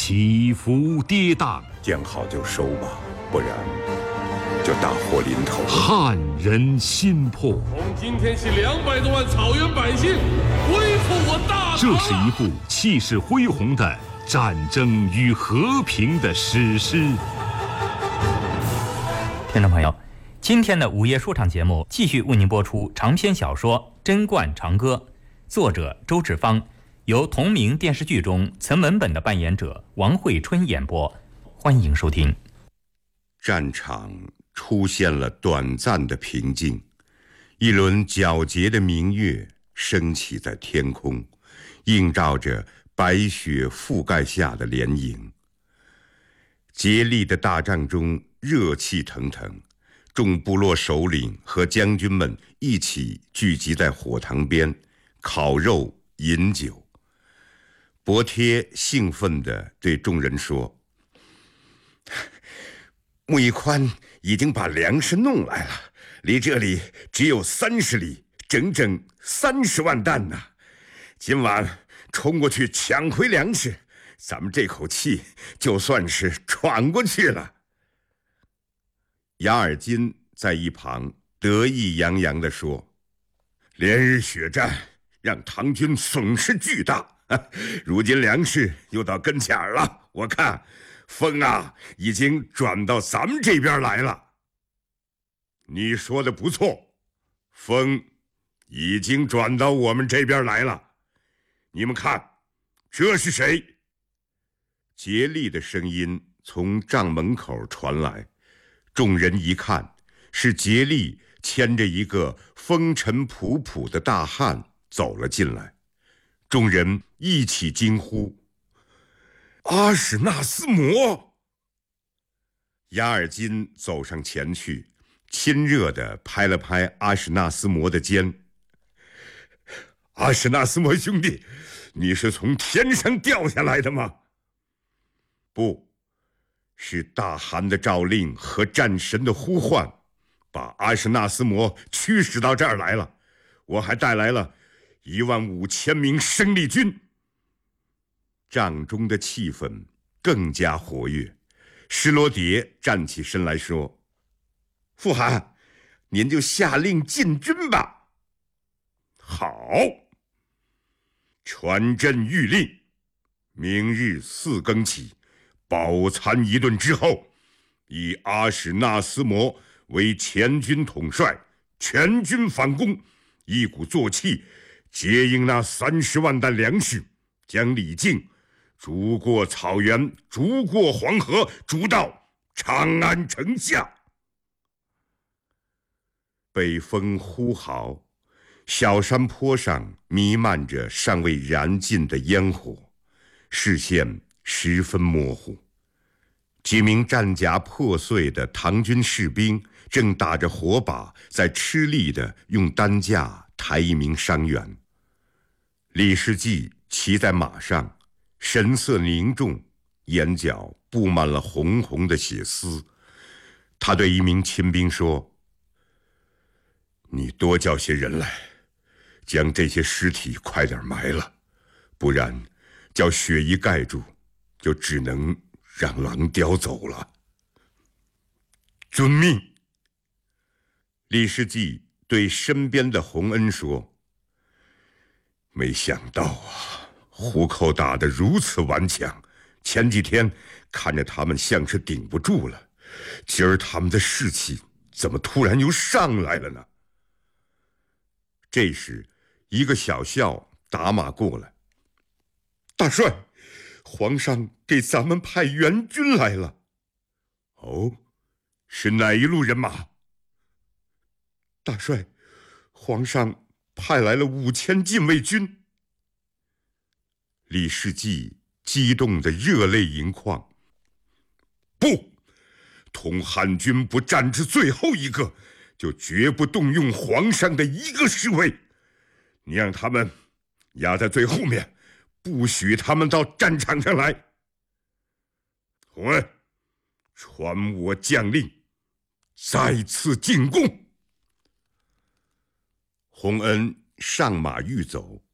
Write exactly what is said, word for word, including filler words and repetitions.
起伏跌宕， 见好就收吧，不然就大祸临头。 撼人心魄。 从今天起，两百多万草原百姓恢复我大唐。 这是一部气势恢宏的战争与和平的史诗。 听众朋友，今天的午夜说唱节目继续为您播出长篇小说《贞观长歌》，作者周志芳，由同名电视剧中曾文本的扮演者王慧春演播。欢迎收听。 战场出现了短暂的平静，一轮皎洁的明月升起在天空，映照着白雪覆盖下的连营。竭力的大战中热气腾腾，众部落首领和将军们一起聚集在火塘边烤肉饮酒。伯贴兴奋地对众人说：穆一宽已经把粮食弄来了，离这里只有三十里，整整三十万担呢。今晚冲过去抢回粮食，咱们这口气就算是喘过去了。雅尔金在一旁得意洋洋地说：连日血战让唐军损失巨大，如今粮食又到跟前了，我看风啊已经转到咱们这边来了。你说的不错，风已经转到我们这边来了。你们看，这是谁？竭力的声音从帐门口传来，众人一看，是竭力牵着一个风尘仆仆的大汉走了进来。众人一起惊呼：阿史那斯摩！雅尔金走上前去，亲热地拍了拍阿史那斯摩的肩：阿史那斯摩兄弟，你是从天上掉下来的吗？不，是大汗的诏令和战神的呼唤，把阿史那斯摩驱使到这儿来了。我还带来了一万五千名生力军。帐中的气氛更加活跃，施罗迭站起身来说：傅汗，您就下令进军吧。好，传朕谕令，明日四更起，饱餐一顿之后，以阿史那斯摩为前军统帅，全军反攻，一鼓作气接应那三十万担粮食，将李靖逐过草原，逐过黄河，逐到长安城下。北风呼号，小山坡上弥漫着尚未燃尽的烟火，视线十分模糊。几名战甲破碎的唐军士兵正打着火把，在吃力地用担架抬一名伤员。李世济骑在马上，神色凝重，眼角布满了红红的血丝。他对一名亲兵说：你多叫些人来，将这些尸体快点埋了，不然叫雪衣盖住，就只能让狼叼走了。遵命。李世济对身边的洪恩说：没想到啊，虎口打得如此顽强，前几天看着他们像是顶不住了，今儿他们的士气怎么突然又上来了呢？这时一个小校打马过来：大帅，皇上给咱们派援军来了。哦，是哪一路人马？大帅，皇上派来了五千禁卫军。李世济激动得热泪盈眶：不，同汉军不战至最后一个，就绝不动用皇上的一个侍卫。你让他们压在最后面，不许他们到战场上来。洪恩，传我将令，再次进攻。洪恩上马欲走，